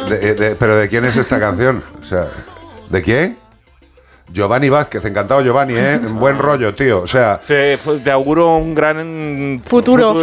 ¿Pero de quién es esta canción? O sea, ¿de quién? Giovanni Vázquez, encantado Giovanni, buen rollo, tío. O sea, Te auguro un gran futuro.